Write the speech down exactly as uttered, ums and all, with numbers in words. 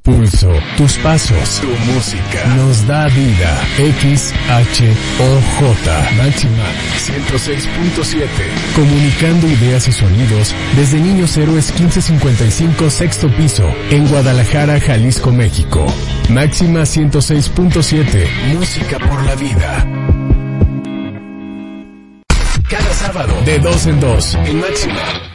pulso, tus pasos, tu música, nos da vida. X H O J, Máxima ciento seis punto siete. Comunicando ideas y sonidos desde Niños Héroes quince cincuenta y cinco, sexto piso, en Guadalajara, Jalisco, México. Máxima ciento seis punto siete, música por la vida. Cada sábado, de dos en dos, en Máxima.